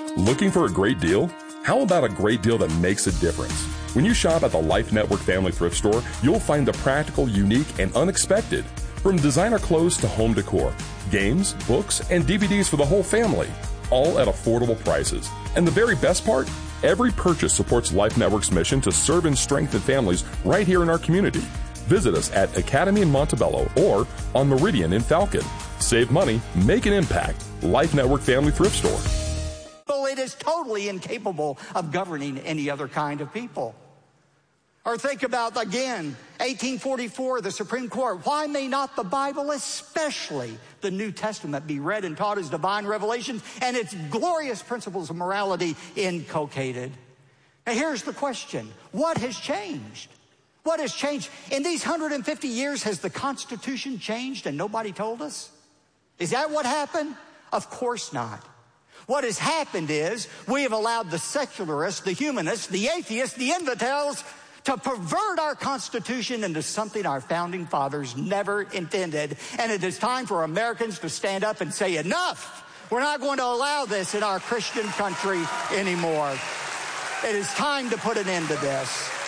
Looking for a great deal? How about a great deal that makes a difference? When you shop at the Life Network Family Thrift Store, you'll find the practical, unique, and unexpected. From designer clothes to home decor, games, books, and DVDs for the whole family, all at affordable prices. And the very best part? Every purchase supports Life Network's mission to serve and strengthen families right here in our community. Visit us at Academy in Montebello or on Meridian in Falcon. Save money, make an impact. Life Network Family Thrift Store. Well, it is totally incapable of governing any other kind of people. Or think about, again, 1844, the Supreme Court. Why may not the Bible, especially the New Testament, be read and taught as divine revelation and its glorious principles of morality inculcated? Now, here's the question. What has changed? What has changed? In these 150 years, has the Constitution changed and nobody told us? Is that what happened? Of course not. What has happened is we have allowed the secularists, the humanists, the atheists, the infidels to pervert our Constitution into something our founding fathers never intended. And it is time for Americans to stand up and say, enough! We're not going to allow this in our Christian country anymore. It is time to put an end to this.